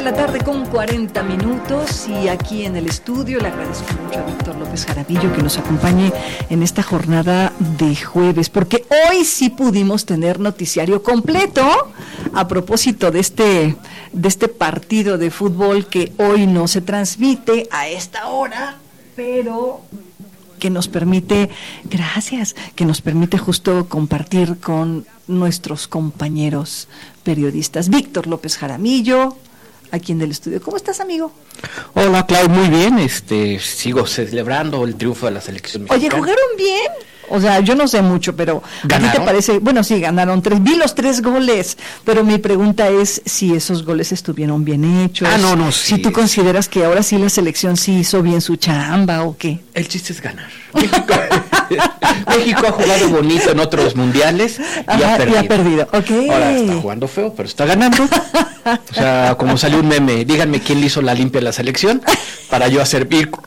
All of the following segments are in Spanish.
la tarde con 40 minutos y aquí en el estudio le agradezco mucho a Víctor López Jaramillo que nos acompañe en esta jornada de jueves, porque hoy sí pudimos tener noticiario completo a propósito de este partido de fútbol que hoy no se transmite a esta hora, pero que nos permite, que nos permite justo compartir con nuestros compañeros periodistas. Víctor López Jaramillo, aquí en el estudio. ¿Cómo estás, amigo? Hola, Clau, muy bien. Sigo celebrando el triunfo de la selección mexicana. Oye, ¿jugaron bien? O sea, yo no sé mucho, pero ¿ganaron? ¿a ti te parece? Bueno, sí, ganaron 3. Vi los 3 goles, pero mi pregunta es si esos goles estuvieron bien hechos. No, sí. Si tú consideras que ahora sí la selección sí hizo bien su chamba o qué. El chiste es ganar. México ha jugado bonito en otros mundiales y ha perdido. Okay. Ahora está jugando feo, pero está ganando. O sea, como salió un meme, díganme quién le hizo la limpia a la selección para yo hacer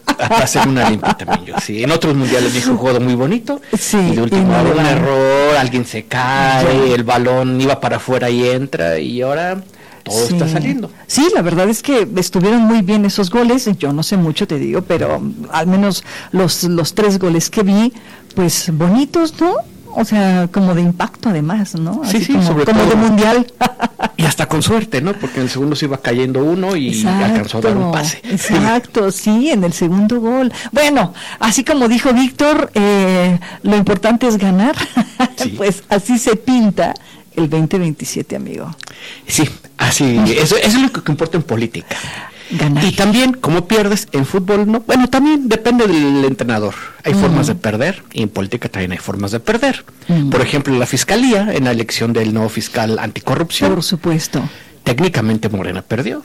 una limpia también yo. Sí, en otros mundiales México ha jugado muy bonito. Sí, y de último un error, alguien se cae, el balón iba para afuera y entra, y ahora todo está saliendo. Sí, la verdad es que estuvieron muy bien esos goles. Yo no sé mucho, te digo, pero al menos los 3 goles que vi, pues bonitos, ¿no? O sea, como de impacto además, ¿no? Así sí, como de mundial. Y hasta con suerte, ¿no? Porque en el segundo se iba cayendo uno y alcanzó a dar un pase. Exacto, sí, en el segundo gol. Bueno, así como dijo Víctor, lo importante es ganar. Sí. Pues así se pinta el 2027, amigo. Sí, así, eso es lo que importa en política. Ganar. Y también, como pierdes en fútbol, no, bueno, también depende del entrenador. Hay formas de perder, y en política también hay formas de perder. Por ejemplo, la fiscalía, en la elección del nuevo fiscal anticorrupción. Por supuesto. Técnicamente Morena perdió.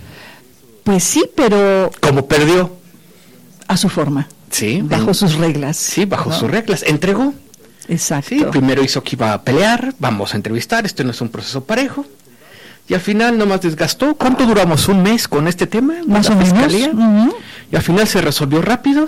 Pues sí, pero... ¿Cómo perdió? A su forma. Sí. Bajo sus reglas. Sí, bajo sus reglas. Entregó. Exacto. Sí, primero hizo que iba a pelear, vamos a entrevistar, esto no es un proceso parejo. Y al final nomás desgastó. ¿Cuánto duramos? ¿Un mes con este tema? Más o menos. Y al final se resolvió rápido.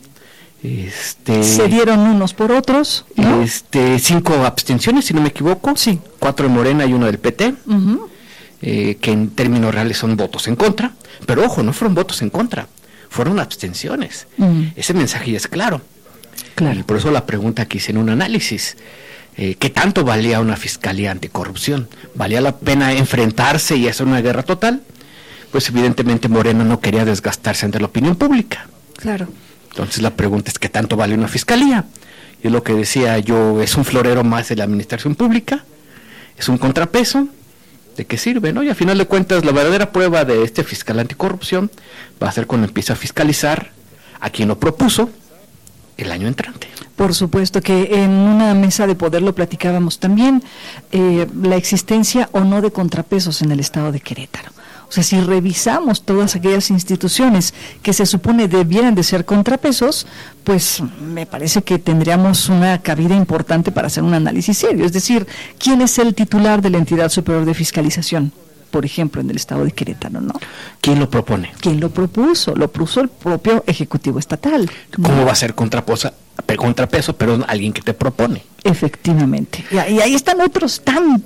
Se dieron unos por otros, ¿no? 5 abstenciones, si no me equivoco. Sí. 4 de Morena y 1 del PT. Que en términos reales son votos en contra. Pero ojo, no fueron votos en contra, fueron abstenciones. Ese mensaje ya es claro. Y por eso la pregunta que hice en un análisis. ¿Qué tanto valía una fiscalía anticorrupción? ¿Valía la pena enfrentarse y hacer una guerra total? Pues evidentemente Morena no quería desgastarse ante la opinión pública. Claro. Entonces la pregunta es, ¿qué tanto vale una fiscalía? Y lo que decía yo, es un florero más de la administración pública, es un contrapeso, ¿de qué sirve, no? Y al final de cuentas, la verdadera prueba de este fiscal anticorrupción va a ser cuando empiece a fiscalizar a quien lo propuso el año entrante. Por supuesto que en una mesa de poder lo platicábamos también, la existencia o no de contrapesos en el estado de Querétaro. O sea, si revisamos todas aquellas instituciones que se supone debieran de ser contrapesos, pues me parece que tendríamos una cabida importante para hacer un análisis serio. Es decir, ¿quién es el titular de la entidad superior de fiscalización? Por ejemplo, en el estado de Querétaro, ¿no? ¿Quién lo propone? ¿Quién lo propuso? Lo puso el propio Ejecutivo Estatal. ¿Cómo va a ser contrapeso, pero alguien que te propone? Efectivamente. Y ahí están otras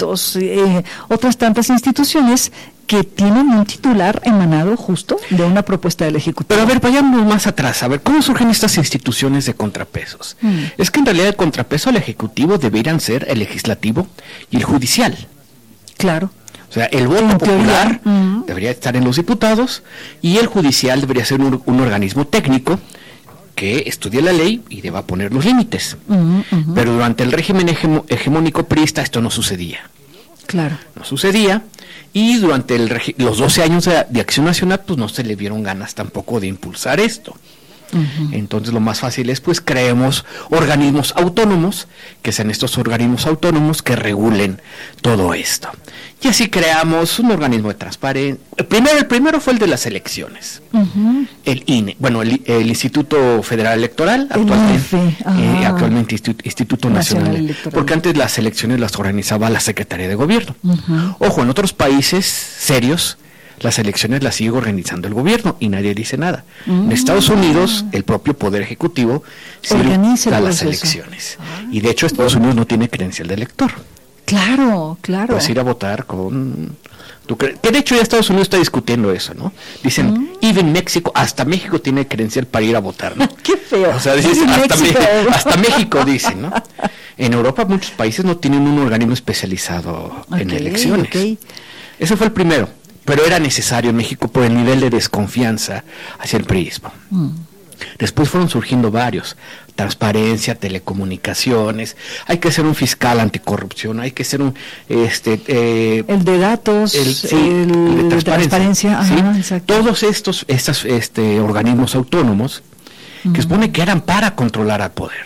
tantas instituciones que tienen un titular emanado justo de una propuesta del Ejecutivo. Pero a ver, vayamos más atrás, a ver, ¿cómo surgen estas instituciones de contrapesos? Es que en realidad el contrapeso al Ejecutivo deberían ser el Legislativo y el Judicial. Claro. O sea, el voto popular debería estar en los diputados y el judicial debería ser un organismo técnico que estudie la ley y deba poner los límites. Pero durante el régimen hegemónico priista esto no sucedía. Claro. No sucedía, y durante los 12 años de Acción Nacional pues no se le dieron ganas tampoco de impulsar esto. Entonces lo más fácil es pues creemos organismos autónomos, que sean estos organismos autónomos que regulen todo esto. Y así creamos un organismo de transparencia. El primero fue el de las elecciones. El INE, bueno, el Instituto Federal Electoral, actualmente Instituto Nacional Electoral. Porque antes las elecciones las organizaba la Secretaría de Gobierno. Ojo, en otros países serios las elecciones las sigue organizando el gobierno y nadie dice nada. En Estados Unidos, el propio Poder Ejecutivo organiza las elecciones. Y de hecho, Estados Unidos no tiene credencial de elector. Claro. Puedes ir a votar con... Que de hecho ya Estados Unidos está discutiendo eso, ¿no? Dicen, even México, hasta México tiene credencial para ir a votar, ¿no? ¡Qué feo! O sea, dicen, hasta México dicen, ¿no? En Europa muchos países no tienen un organismo especializado en elecciones. Ese fue el primero, pero era necesario en México por el nivel de desconfianza hacia el priismo. Después fueron surgiendo varios: transparencia, telecomunicaciones, hay que ser un fiscal anticorrupción, hay que ser un el de datos, el de transparencia. Ajá, ¿sí? Todos estos organismos autónomos que supone que eran para controlar al poder.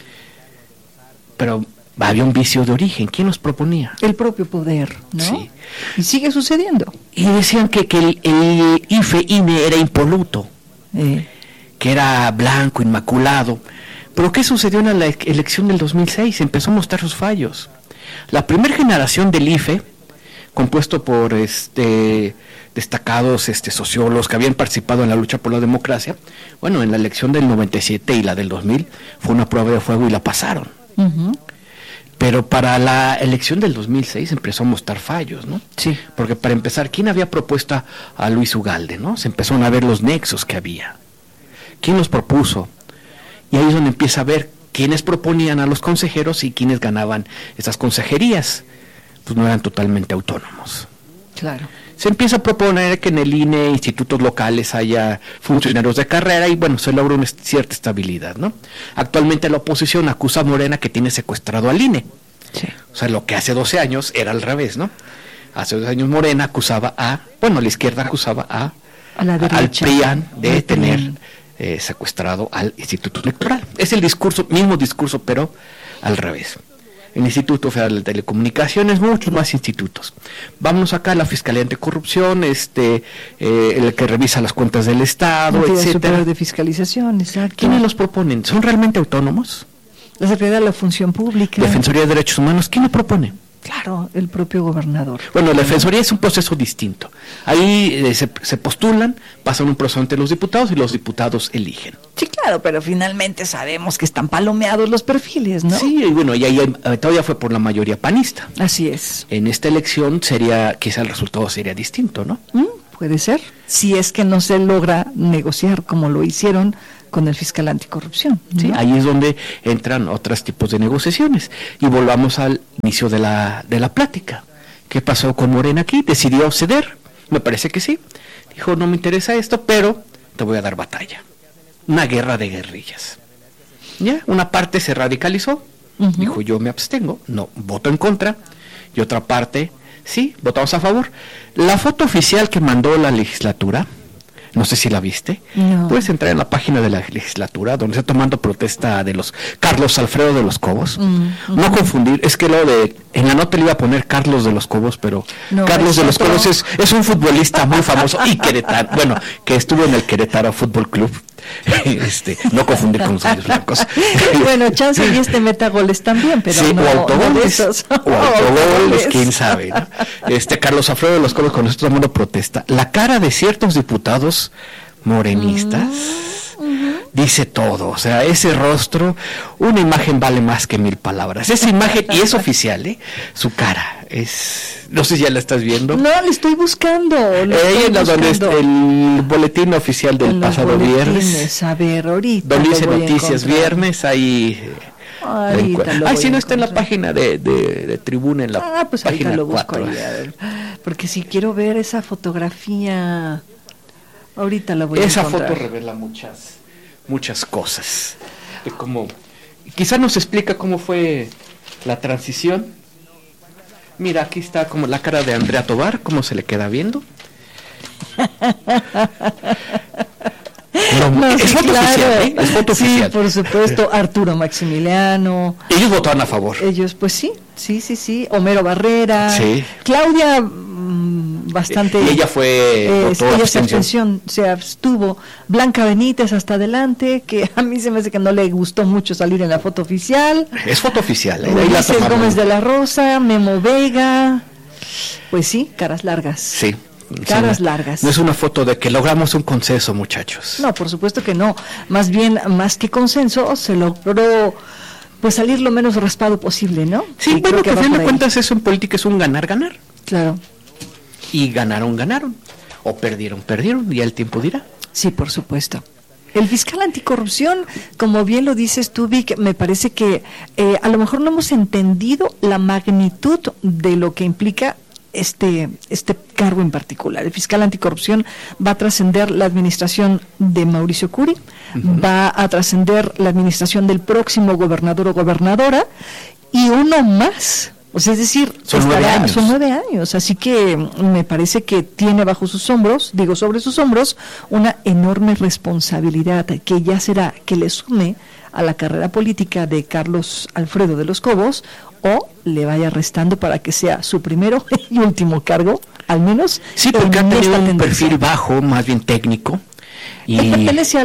Pero había un vicio de origen. ¿Quién los proponía? El propio poder, ¿no? Sí. Y sigue sucediendo. Y decían que el INE era impoluto, que era blanco, inmaculado. Pero ¿qué sucedió en la elección del 2006? Empezó a mostrar sus fallos. La primera generación del IFE, compuesto por destacados sociólogos que habían participado en la lucha por la democracia, bueno, en la elección del 97 y la del 2000 fue una prueba de fuego y la pasaron. Pero para la elección del 2006 empezó a mostrar fallos, ¿no? Sí. Porque para empezar, ¿quién había propuesto a Luis Ugalde, no? Se empezaron a ver los nexos que había. ¿Quién los propuso? Y ahí es donde empieza a ver quiénes proponían a los consejeros y quiénes ganaban esas consejerías. Pues no eran totalmente autónomos. Claro. Se empieza a proponer que en el INE, institutos locales, haya funcionarios de carrera y bueno, se logra una cierta estabilidad, ¿no? Actualmente la oposición acusa a Morena que tiene secuestrado al INE. Sí. O sea, lo que hace 12 años era al revés, ¿no? Hace 12 años Morena acusaba la izquierda acusaba la derecha, al PRIAN de tener secuestrado al Instituto Electoral. Es el mismo discurso, pero al revés. El Instituto Federal de Telecomunicaciones, muchos más institutos. Vámonos acá a la Fiscalía Anticorrupción, el que revisa las cuentas del Estado, etcétera. De fiscalización, exacto. ¿Quiénes los proponen? ¿Son realmente autónomos? La Secretaría de la Función Pública. Defensoría de Derechos Humanos, ¿quién lo propone? Claro, el propio gobernador. Bueno, la defensoría es un proceso distinto. Ahí se postulan, pasan un proceso ante los diputados y los diputados eligen. Sí, claro, pero finalmente sabemos que están palomeados los perfiles, ¿no? Sí, y bueno, y ahí todavía fue por la mayoría panista. Así es. En esta elección quizá el resultado sería distinto, ¿no? Puede ser, si es que no se logra negociar como lo hicieron con el fiscal anticorrupción, ¿no? Sí, ahí es donde entran otros tipos de negociaciones. Y volvamos al inicio de la plática. ¿Qué pasó con Morena aquí? ¿Decidió ceder? Me parece que sí. Dijo, no me interesa esto, pero te voy a dar batalla. Una guerra de guerrillas. ¿Ya? Una parte se radicalizó, dijo, yo me abstengo, no, voto en contra. Y otra parte, sí, votamos a favor. La foto oficial que mandó la legislatura, no sé si la viste, puedes entrar en la página de la legislatura donde está tomando protesta de los Carlos Alfredo de los Cobos. No confundir, es que en la nota le iba a poner Carlos de los Cobos, pero no, Carlos de los Cobos es un futbolista muy famoso y queretano, bueno, que estuvo en el Querétaro Fútbol Club. No confundir con los años blancos. Bueno, chance y meta goles también, pero sí, no, o autogoles, no o autogoles, quién sabe, ¿no? Carlos Alfredo de los Cobos, con esto todo el mundo protesta. La cara de ciertos diputados morenistas dice todo, o sea, ese rostro, una imagen vale más que 1000 palabras. Esa imagen, y es oficial, su cara es, no sé si ya la estás viendo. No, la estoy buscando. Donde el boletín oficial del pasado viernes. A ver, ahorita. Donde dice noticias viernes, ahí. Si no está en la página de Tribuna, en la pues página lo 4. Busco ahí, a ver, porque si quiero ver esa fotografía, ahorita la voy a encontrar. Esa foto revela muchas cosas. Quizá nos explica cómo fue la transición. Mira, aquí está como la cara de Andrea Tobar, cómo se le queda viendo. Es foto oficial, es foto oficial. Sí, por supuesto, Arturo Maximiliano. Ellos votaron a favor. Ellos, pues sí. Homero Barrera. Sí. Claudia, bastante. Y ella se abstuvo. Blanca Benítez hasta adelante, que a mí se me hace que no le gustó mucho salir en la foto oficial. Es foto oficial. Ulises Gómez de la Rosa, Memo Vega. Pues sí, caras largas. Sí. Caras largas. No es una foto de que logramos un consenso, muchachos. No, por supuesto que no. Más bien, más que consenso, se logró pues salir lo menos raspado posible, ¿no? Sí, y bueno, que a fin de ahí. cuentas eso en política es un ganar-ganar. Claro. Y ganaron, o perdieron, y ya el tiempo dirá. Sí, por supuesto. El fiscal anticorrupción, como bien lo dices tú, Vic, me parece que a lo mejor no hemos entendido la magnitud de lo que implica este cargo en particular. El fiscal anticorrupción va a trascender la administración de Mauricio Curi, va a trascender la administración del próximo gobernador o gobernadora, y uno más. O sea, es decir, son 9 años. Son 9 años, así que me parece que tiene sobre sus hombros, una enorme responsabilidad que ya será que le sume a la carrera política de Carlos Alfredo de los Cobos, o le vaya restando para que sea su primero y último cargo, al menos. Sí, porque ha tenido un perfil bajo, más bien técnico. Y pertenece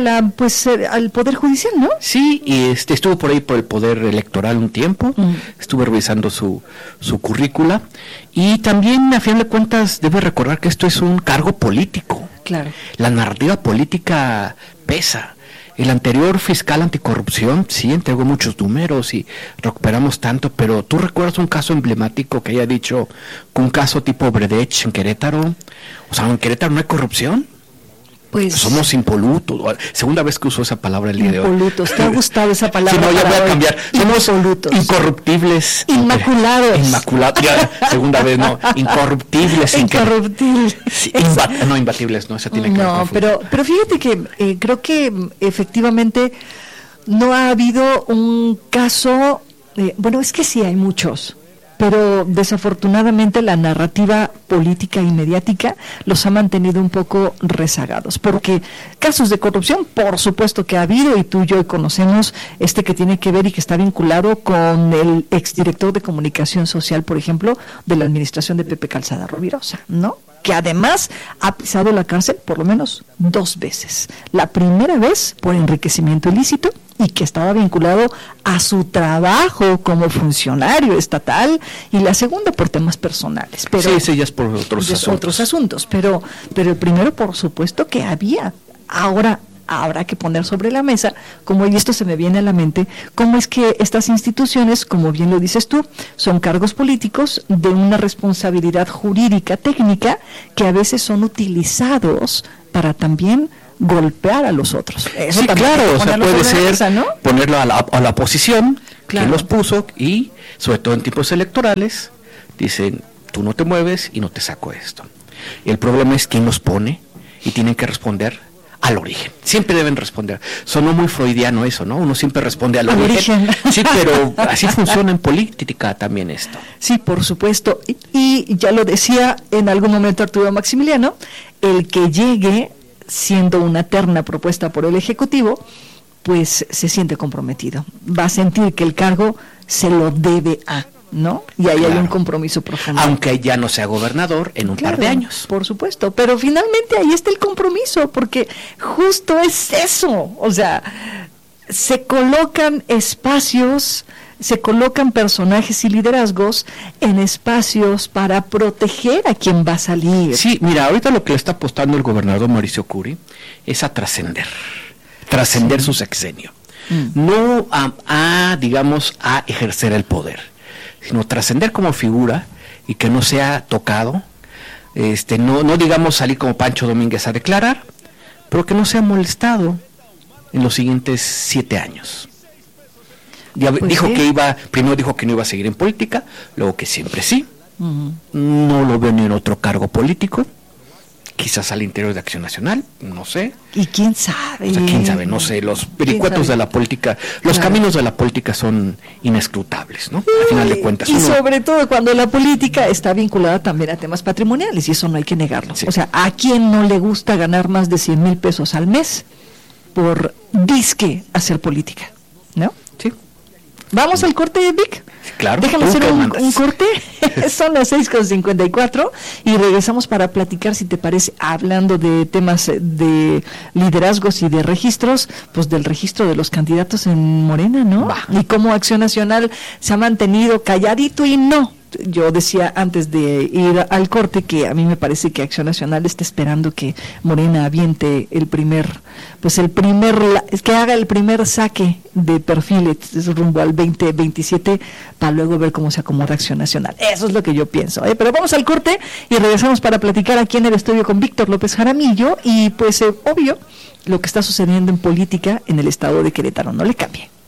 al Poder Judicial, ¿no? Sí, y estuvo por ahí por el Poder Electoral un tiempo, estuve revisando su currícula, y también a fin de cuentas debe recordar que esto es un cargo político. Claro. La narrativa política pesa. El anterior fiscal anticorrupción sí entregó muchos números y recuperamos tanto, pero ¿tú recuerdas un caso emblemático que haya dicho que un caso tipo Bredecht en Querétaro? O sea, ¿en Querétaro no hay corrupción? Pues somos impolutos. Segunda vez que uso esa palabra el día de hoy. Impolutos. ¿Te ha gustado esa palabra? Sí, no, ya voy a cambiar. Somos impolutos. Incorruptibles. Inmaculados. Inmaculados. Segunda vez, no. Incorruptibles. Incorruptibles. Sí, no, imbatibles, no. Esa tiene que ver con pero fíjate que creo que efectivamente no ha habido un caso. Bueno, es que sí hay muchos, pero desafortunadamente la narrativa política y mediática los ha mantenido un poco rezagados, porque casos de corrupción, por supuesto que ha habido, y tú y yo conocemos que tiene que ver y que está vinculado con el exdirector de comunicación social, por ejemplo, de la administración de Pepe Calzada Rovirosa, ¿no? Que además ha pisado la cárcel por lo menos 2 veces. La primera vez por enriquecimiento ilícito, y que estaba vinculado a su trabajo como funcionario estatal, y la segunda por temas personales. Pero sí, ya es por otros asuntos. Pero el primero, por supuesto que había. Ahora habrá que poner sobre la mesa, como y esto se me viene a la mente, cómo es que estas instituciones, como bien lo dices tú, son cargos políticos de una responsabilidad jurídica, técnica, que a veces son utilizados para también golpear a los otros. Eso sí, claro, o sea, puede ser mesa, ¿no? Ponerlo a la oposición, claro, que los puso, y sobre todo en tiempos electorales, dicen, tú no te mueves y no te saco esto. Y el problema es quién los pone, y tienen que responder al origen. Siempre deben responder. Sonó muy freudiano eso, ¿no? Uno siempre responde al origen. Sí, pero así funciona en política también esto. Sí, por supuesto. Y ya lo decía en algún momento Arturo Maximiliano, el que llegue siendo una terna propuesta por el Ejecutivo, pues se siente comprometido. Va a sentir que el cargo se lo debe a, ¿no? Y ahí hay un compromiso profundo. Aunque ya no sea gobernador en un par de años. Por supuesto, pero finalmente ahí está el compromiso, porque justo es eso. O sea, se colocan espacios, se colocan personajes y liderazgos en espacios para proteger a quien va a salir. Sí, mira, ahorita lo que le está apostando el gobernador Mauricio Curi es a trascender su sexenio. No digamos, a ejercer el poder, sino trascender como figura y que no sea tocado, no digamos salir como Pancho Domínguez a declarar, pero que no sea molestado en los siguientes 7 años. Primero dijo que no iba a seguir en política, luego que siempre sí. No lo veo ni en otro cargo político, quizás al interior de Acción Nacional, no sé. ¿Y quién sabe? O sea, quién sabe, no sé, los vericuetos de la política, los caminos de la política son inescrutables, ¿no? Al final de cuentas. Y sobre todo cuando la política está vinculada también a temas patrimoniales, y eso no hay que negarlo. Sí. O sea, ¿a quién no le gusta ganar más de 100,000 pesos al mes por disque hacer política? ¿No? Sí. ¿Vamos al corte, Vic? Claro. Déjame hacer un corte. Son las 6:54 y regresamos para platicar, si te parece, hablando de temas de liderazgos y de registros, pues del registro de los candidatos en Morena, ¿no? Y cómo Acción Nacional se ha mantenido calladito y no yo decía antes de ir al corte que a mí me parece que Acción Nacional está esperando que Morena aviente que haga el primer saque de perfiles rumbo al 2027 para luego ver cómo se acomoda Acción Nacional. Eso es lo que yo pienso, ¿eh? Pero vamos al corte y regresamos para platicar aquí en el estudio con Víctor López Jaramillo y pues obvio lo que está sucediendo en política en el estado de Querétaro. No le cambie.